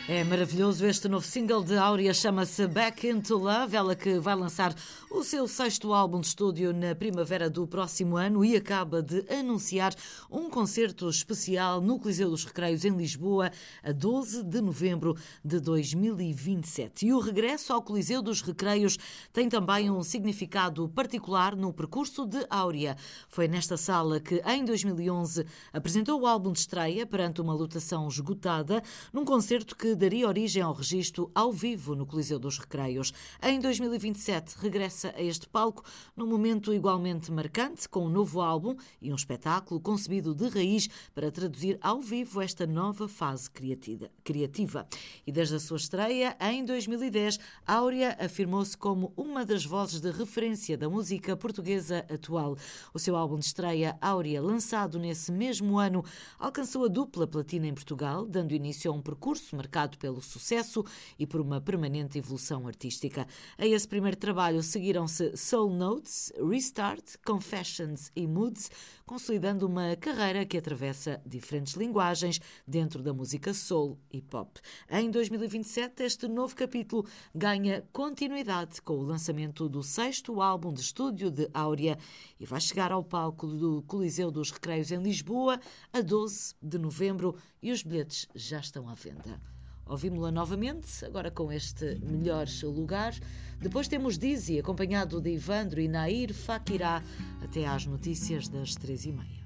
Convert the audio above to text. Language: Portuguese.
É maravilhoso este novo single de Áurea, chama-se Back Into Love, ela que vai lançar o seu 6º álbum de estúdio na primavera do próximo ano e acaba de anunciar um concerto especial no Coliseu dos Recreios em Lisboa a 12 de novembro de 2027. E o regresso ao Coliseu dos Recreios tem também um significado particular no percurso de Áurea. Foi nesta sala que em 2011 apresentou o álbum de estreia perante uma lotação esgotada, num concerto que daria origem ao registro ao vivo no Coliseu dos Recreios. Em 2027 regressa a este palco num momento igualmente marcante, com um novo álbum e um espetáculo concebido de raiz para traduzir ao vivo esta nova fase criativa. E desde a sua estreia, em 2010, Áurea afirmou-se como uma das vozes de referência da música portuguesa atual. O seu álbum de estreia, Áurea, lançado nesse mesmo ano, alcançou a dupla platina em Portugal, dando início a um percurso marcado pelo sucesso e por uma permanente evolução artística. A esse primeiro trabalho seguiram-se Soul Notes, Restart, Confessions e Moods, consolidando uma carreira que atravessa diferentes linguagens dentro da música soul e pop. Em 2027, este novo capítulo ganha continuidade com o lançamento do 6º álbum de estúdio de Áurea e vai chegar ao palco do Coliseu dos Recreios em Lisboa a 12 de novembro e os bilhetes já estão à venda. Ouvimos-la novamente, agora com este Melhor Lugar. Depois temos Dizzy, acompanhado de Ivandro e Nair Fakirá, até às notícias das 3h30.